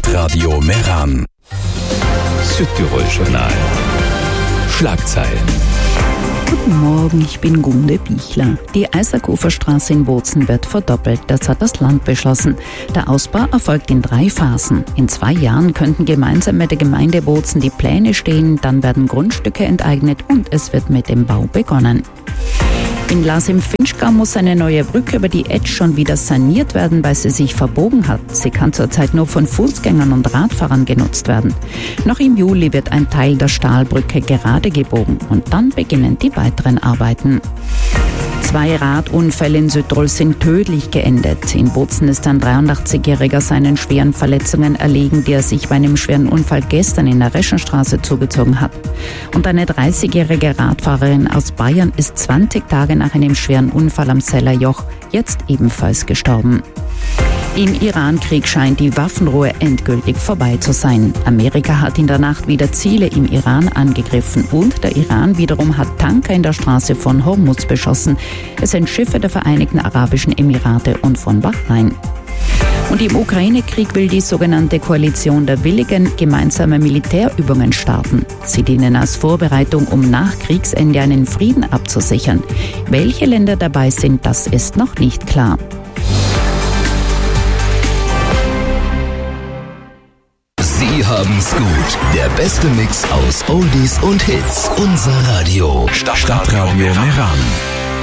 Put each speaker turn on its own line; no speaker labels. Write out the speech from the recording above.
Stadtradio Meran. Südtirol-Journal. Schlagzeilen.
Guten Morgen, ich bin Gunde Bichler. Die Eisakofer-Straße in Bozen wird verdoppelt, das hat das Land beschlossen. Der Ausbau erfolgt in 3 Phasen. In 2 Jahren könnten gemeinsam mit der Gemeinde Bozen die Pläne stehen, dann werden Grundstücke enteignet und es wird mit dem Bau begonnen. In Glas im Finchgau muss eine neue Brücke über die Etsch schon wieder saniert werden, weil sie sich verbogen hat. Sie kann zurzeit nur von Fußgängern und Radfahrern genutzt werden. Noch im Juli wird ein Teil der Stahlbrücke gerade gebogen und dann beginnen die weiteren Arbeiten. 2 Radunfälle in Südtirol sind tödlich geendet. In Bozen ist ein 83-Jähriger seinen schweren Verletzungen erlegen, die er sich bei einem schweren Unfall gestern in der Reschenstraße zugezogen hat. Und eine 30-jährige Radfahrerin aus Bayern ist 20 Tage nach einem schweren Unfall am Sellerjoch jetzt ebenfalls gestorben. Im Iran-Krieg scheint die Waffenruhe endgültig vorbei zu sein. Amerika hat in der Nacht wieder Ziele im Iran angegriffen und der Iran wiederum hat Tanker in der Straße von Hormuz beschossen. Es sind Schiffe der Vereinigten Arabischen Emirate und von Bahrain. Und im Ukraine-Krieg will die sogenannte Koalition der Willigen gemeinsame Militärübungen starten. Sie dienen als Vorbereitung, um nach Kriegsende einen Frieden abzusichern. Welche Länder dabei sind, das ist noch nicht klar.
Sie haben's gut. Der beste Mix aus Oldies und Hits. Unser Radio. Stadtradio Meran.